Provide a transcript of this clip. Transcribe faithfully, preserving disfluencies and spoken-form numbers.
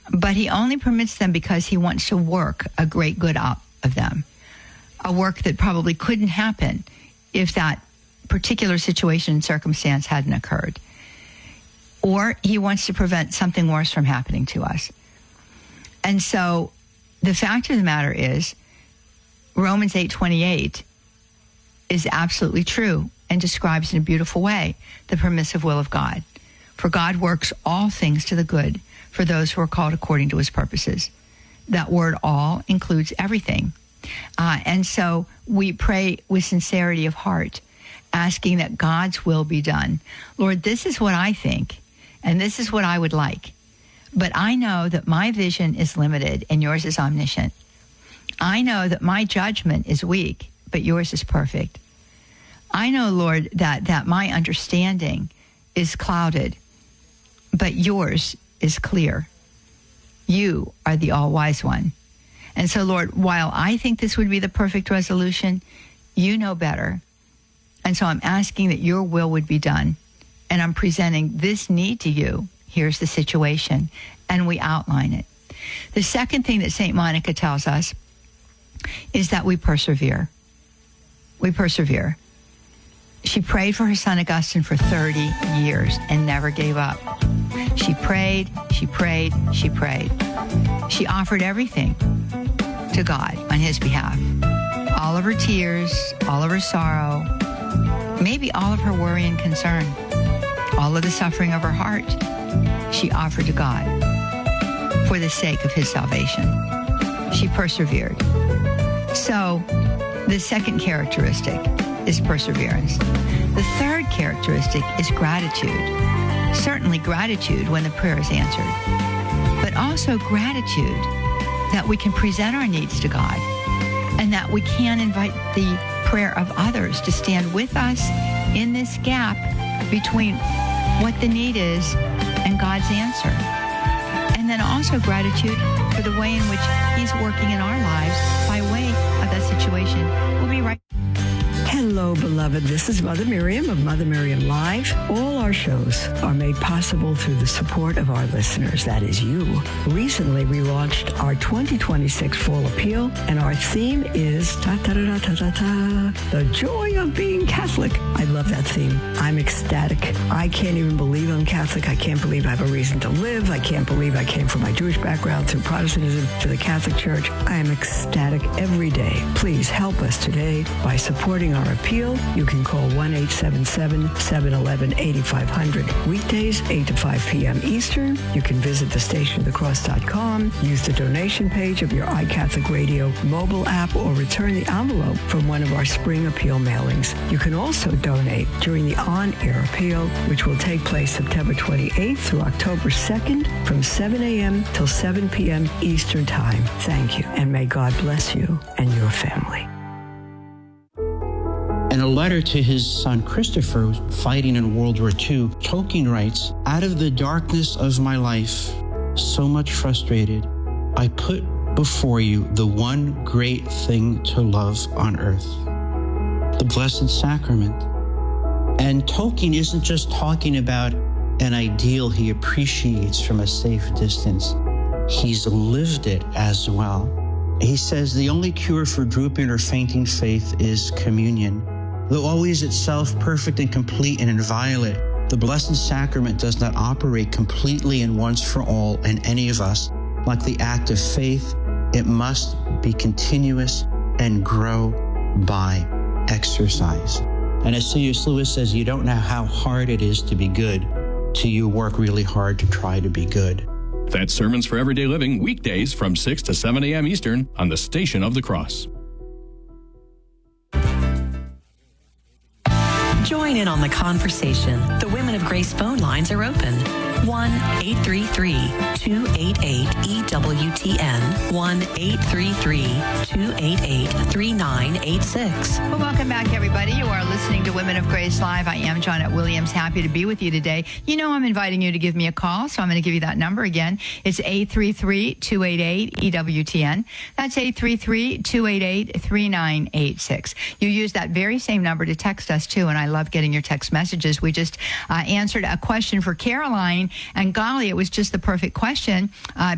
but he only permits them because he wants to work a great good out of them, a work that probably couldn't happen if that particular situation and circumstance hadn't occurred. Or he wants to prevent something worse from happening to us. And so the fact of the matter is, Romans eight twenty-eight is absolutely true and describes in a beautiful way the permissive will of God. For God works all things to the good for those who are called according to his purposes. That word all includes everything. Uh, and so we pray with sincerity of heart, asking that God's will be done. Lord, this is what I think, and this is what I would like. But I know that my vision is limited and yours is omniscient. I know that my judgment is weak, but yours is perfect. I know, Lord, that, that my understanding is clouded, but yours is clear. You are the all-wise one. And so, Lord, while I think this would be the perfect resolution, you know better. And so I'm asking that your will would be done. And I'm presenting this need to you. Here's the situation. And we outline it. The second thing that Saint Monica tells us is that we persevere. We persevere. She prayed for her son Augustine for thirty years and never gave up. She prayed, she prayed, she prayed. She offered everything to God on his behalf. All of her tears, all of her sorrow, maybe all of her worry and concern, all of the suffering of her heart, she offered to God for the sake of his salvation. She persevered. So, the second characteristic is perseverance. The third characteristic is gratitude. Certainly gratitude when the prayer is answered, but also gratitude that we can present our needs to God and that we can invite the prayer of others to stand with us in this gap between what the need is and God's answer. And then also gratitude for the way in which he's working in our lives by way of that situation. We'll be right back. Hello, beloved. This is Mother Miriam of Mother Miriam Live. All our shows are made possible through the support of our listeners, that is you. Recently, we launched our twenty twenty-six Fall Appeal, and our theme is ta ta ta ta ta ta, the joy of being Catholic. I love that theme. I'm ecstatic. I can't even believe I'm Catholic. I can't believe I have a reason to live. I can't believe I came from my Jewish background through Protestantism to the Catholic Church. I am ecstatic every day. Please help us today by supporting our appeal. You can call one eight seven seven, seven one one, eight five zero zero. Weekdays, eight to five p.m. Eastern. You can visit the station of the cross dot com, use the donation page of your iCatholic Radio mobile app, or return the envelope from one of our spring appeal mailings. You can also donate during the on-air appeal, which will take place September twenty-eighth through October second from seven a.m. till seven p.m. Eastern Time. Thank you, and may God bless you and your family. In a letter to his son Christopher, fighting in World War Two, Tolkien writes, "Out of the darkness of my life, so much frustrated, I put before you the one great thing to love on earth, the Blessed Sacrament." And Tolkien isn't just talking about an ideal he appreciates from a safe distance. He's lived it as well. He says the only cure for drooping or fainting faith is communion. Though always itself perfect and complete and inviolate, the Blessed Sacrament does not operate completely and once for all in any of us. Like the act of faith, it must be continuous and grow by exercise. And as C S Lewis says, you don't know how hard it is to be good till you work really hard to try to be good. That's Sermons for Everyday Living, weekdays from six to seven a.m. Eastern on the Station of the Cross. Join in on the conversation. The Women of Grace phone lines are open. one eight three three, two eight eight, E W T N, one eight three three, two eight eight, three nine eight six. Well, welcome back, everybody. You are listening to Women of Grace Live. I am Janet Williams. Happy to be with you today. You know I'm inviting you to give me a call, so I'm going to give you that number again. It's eight three three, two eight eight, E W T N. That's eight three three, two eight eight, three nine eight six. You use that very same number to text us, too, and I love getting your text messages. We just uh, answered a question for Caroline, and golly, it was just the perfect question. Uh,